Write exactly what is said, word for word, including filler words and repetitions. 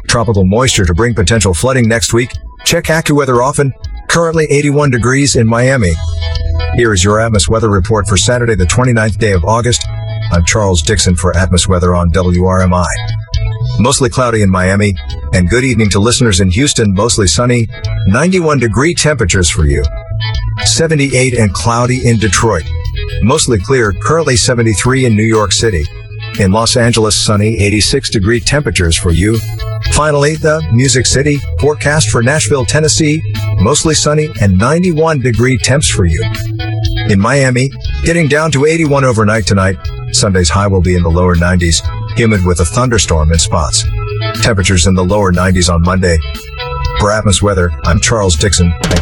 Tropical moisture to bring potential flooding next week. Check AccuWeather often. Currently eighty-one degrees in Miami. Here is your Atmos Weather Report for Saturday, the twenty-ninth day of August. I'm Charles Dixon for Atmos Weather on W R M I. Mostly cloudy in Miami, and good evening to listeners in Houston. Mostly sunny, ninety-one degree temperatures for you. seventy-eight and cloudy in Detroit. Mostly clear, currently seventy-three in New York City. In Los Angeles, sunny, eighty-six degree temperatures for you. Finally, the Music City forecast for Nashville, Tennessee, mostly sunny and ninety-one degree temps for you. In Miami, getting down to eighty-one overnight tonight. Sunday's high will be in the lower nineties, humid with a thunderstorm in spots. Temperatures in the lower nineties on Monday. For Atmos Weather, I'm Charles Dixon. Thanks.